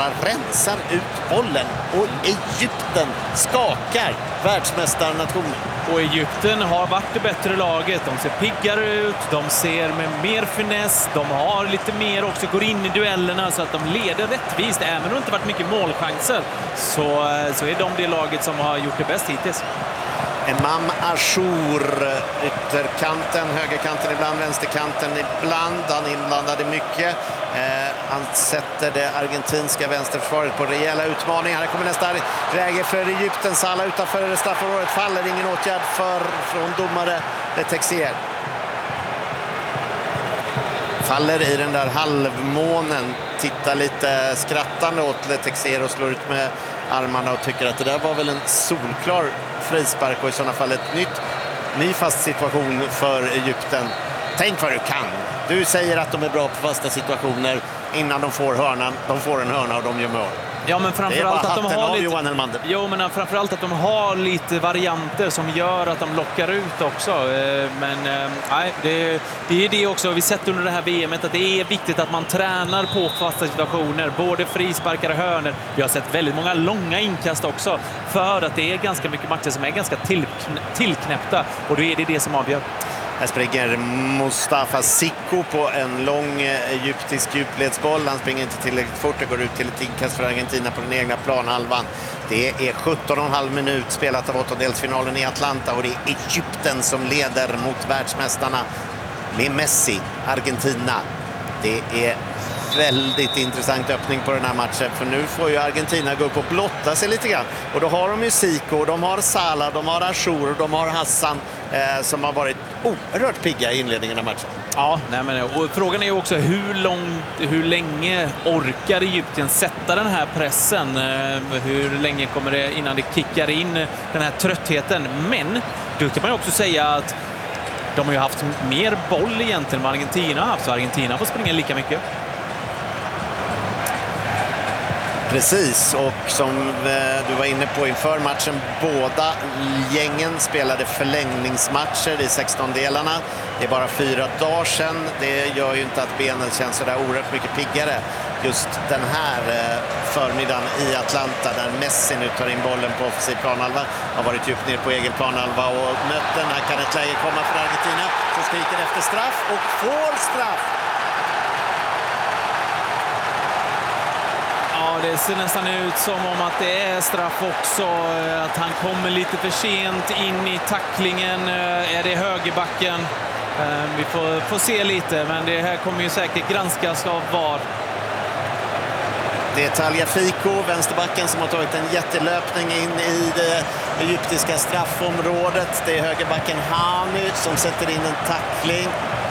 bara rensar ut bollen och Egypten skakar världsmästarnationen. Och Egypten har varit det bättre laget. De ser piggare ut, de ser med mer finess, de har lite mer också, går in i duellerna så att de leder rättvist. Även om det inte varit mycket målchanser så är de det laget som har gjort det bäst hittills. Emam Ashour, ytterkanten, högerkanten ibland, vänsterkanten ibland. Han inblandade mycket. Han sätter det argentinska vänsterförsvaret på rejäla utmaningar. Här kommer nästa läge för Egypten. Salah utanför straffområdet faller. Ingen åtgärd från domare Letexier. Faller i den där halvmånen. Tittar lite skrattande åt Letexier och slår ut med armarna och tycker att det där var väl en solklar frispark och i sådana fall ny fast situation för Egypten. Tänk vad du kan. Du säger att de är bra på fasta situationer innan de får hörnan. De får en hörna och de gör mål. Ja, men framförallt att de har lite, Johan Elmander. Jo, men framförallt att de har lite varianter som gör att de lockar ut också. Men nej, det är det också. Vi sett under det här VMet att det är viktigt att man tränar på fasta situationer, både frisparkar och hörnor. Vi har sett väldigt många långa inkast också för att det är ganska mycket matcher som är ganska tillknäppta och då är det som avgör. Här springer Mustafa Sicko på en lång egyptisk djupledsboll. Han springer inte tillräckligt fort. Det går ut till ett inkast för Argentina på den egna planhalvan. Det är 17,5 minut spelat av åttondelsfinalen i Atlanta och det är Egypten som leder mot världsmästarna med Messi, Argentina. Det är väldigt intressant öppning på den här matchen, för nu får ju Argentina gå upp och blotta sig lite grann. Och då har de ju Zico, de har Salah, de har Ashour och de har Hassan som har varit oerhört pigga i inledningen av matchen. Ja, nej men, och frågan är ju också hur länge orkar Egypten sätta den här pressen? Hur länge kommer det innan det kickar in den här tröttheten? Men då kan man ju också säga att de har ju haft mer boll egentligen än Argentina har haft, så Argentina får springa lika mycket. Precis, och som du var inne på inför matchen, båda gängen spelade förlängningsmatcher i 16-delarna. Det är bara 4 dagar sedan. Det gör ju inte att benen känns så där oerhört mycket piggare. Just den här förmiddagen i Atlanta där Messi nu tar in bollen på offensiv planhalva. Har varit djupt ner på egen planhalva och mött den. Här kan ett läge komma för Argentina som skriker efter straff och får straff. Det ser nästan ut som om att det är straff också, att han kommer lite för sent in i tacklingen. Är det högerbacken? Vi får se lite, men det här kommer ju säkert granskas av VAR. Det är Tagliafico, vänsterbacken, som har tagit en jättelöpning in i det egyptiska straffområdet. Det är högerbacken Hani som sätter in en tackling.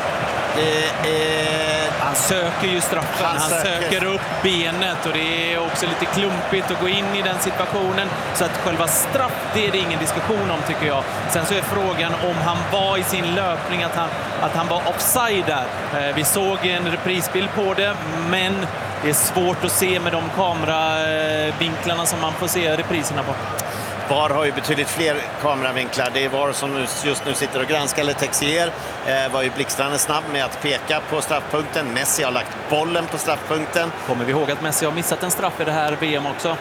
Han söker ju straffen, han söker upp benet och det är också lite klumpigt att gå in i den situationen. Så att själva straff, det är det ingen diskussion om, tycker jag. Sen så är frågan om han var i sin löpning, att han var offside där. Vi såg en reprisbild på det, men det är svårt att se med de kameravinklarna som man får se repriserna på. VAR har ju betydligt fler kameravinklar. Det är VAR som just nu sitter och granskar. Letexier var ju blixtrande snabb med att peka på straffpunkten. Messi har lagt bollen på straffpunkten. Kommer vi ihåg att Messi har missat en straff i det här VM också?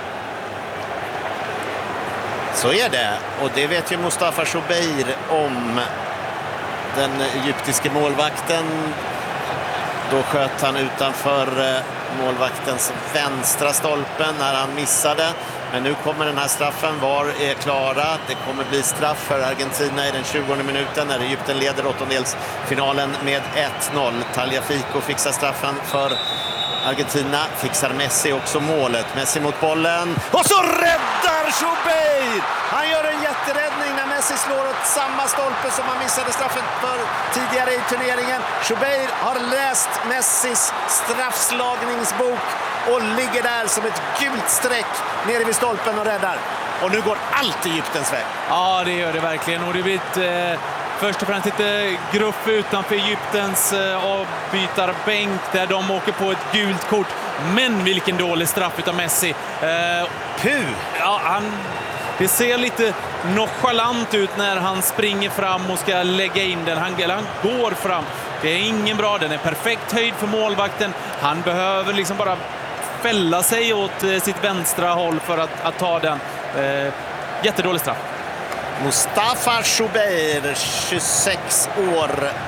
Så är det. Och det vet ju Mustafa Shubeir om. Den egyptiske målvakten. Då sköt han utanför målvaktens vänstra stolpen när han missade. Men nu kommer den här straffen. VAR är klara. Det kommer bli straff för Argentina i den 20:e minuten när Egypten leder åttondelsfinalen med 1-0. Tagliafico fixar straffen för Argentina. Fixar Messi också målet. Messi mot bollen. Och så räddar Shubeir! Han gör en jätteräddning när Messi slår åt samma stolpe som han missade straffen för tidigare i turneringen. Shubeir har läst Messis straffslagningsbok och ligger där som ett gult streck nere vid stolpen och räddar. Och nu går allt Egyptens väg. Ja, det gör det verkligen. Och det blir först och främst lite gruff utanför Egyptens avbytarbänk där de åker på ett gult kort. Men vilken dålig straff utav Messi. Ja, det ser lite nonchalant ut när han springer fram och ska lägga in den. Han går fram. Det är ingen bra. Den är perfekt höjd för målvakten. Han behöver liksom bara fälla sig åt sitt vänstra håll för att ta den. Jättedålig straff. Mustafa Shubeir, 26 år,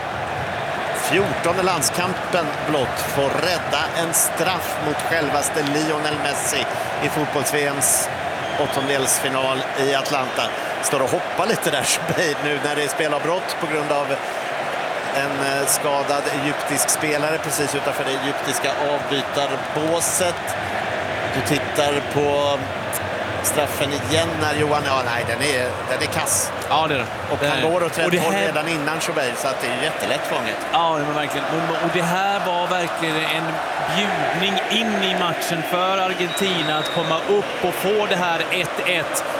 14:e landskampen blott, får rädda en straff mot självaste Lionel Messi i fotbolls-VMs åttondelsfinal i Atlanta. Står och hoppar lite där Shubeir nu när det är spelavbrott på grund av en skadad egyptisk spelare precis utanför det egyptiska avbytarbåset. Du tittar på straffen igen när Johan... Ja, nej, den är kass. Ja, det är det. Och han går åt rätt håll redan innan Shubeir, så att det är jättelätt fånget. Ja, men verkligen. Och det här var verkligen en bjudning in i matchen för Argentina att komma upp och få det här 1-1.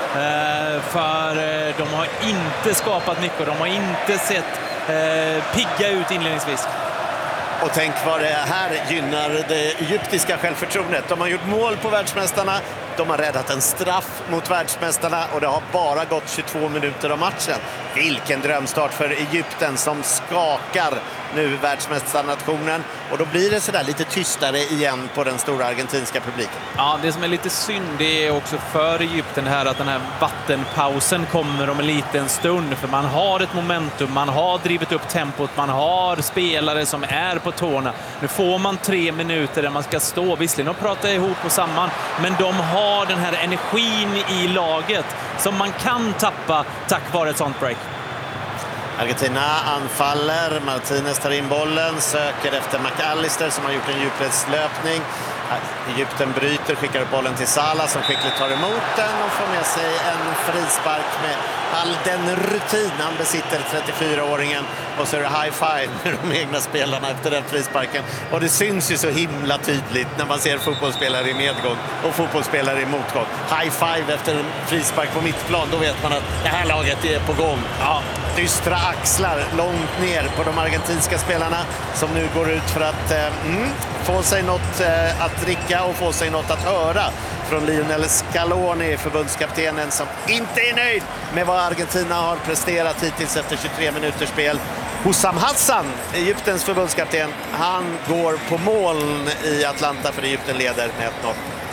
För de har inte skapat mycket. De har inte sett pigga ut inledningsvis. Och tänk vad det här gynnar det egyptiska självförtroendet. De har gjort mål på världsmästarna. De har räddat en straff mot världsmästarna och det har bara gått 22 minuter av matchen. Vilken drömstart för Egypten som skakar nu världsmästarnationen. Och då blir det sådär lite tystare igen på den stora argentinska publiken. Ja, det som är lite synd det är också för Egypten här att den här vattenpausen kommer om en liten stund. För man har ett momentum, man har drivit upp tempot, man har spelare som är på tårna. Nu får man 3 minuter där man ska stå visserligen och prata ihop och samman. Men de har den här energin i laget som man kan tappa tack vare ett sånt break. Argentina anfaller, Martinez tar in bollen, söker efter McAllister som har gjort en djupledslöpning. Egypten bryter, skickar upp bollen till Salah som skickligt tar emot den och får med sig en frispark med all den rutin han besitter, 34-åringen. Och så är det high five med de egna spelarna efter den frisparken. Och det syns ju så himla tydligt när man ser fotbollsspelare i medgång och fotbollsspelare i motgång. High five efter en frispark på mittplan, då vet man att det här laget är på gång. Ja, dystra axlar långt ner på de argentinska spelarna som nu går ut för att få sig något att dricka och få sig något att höra från Lionel Scaloni, förbundskaptenen, som inte är nöjd med vad Argentina har presterat hittills efter 23 minuters spel. Hussam Hassan, Egyptens förbundskapten, han går på moln i Atlanta för Egypten leder med 1-0.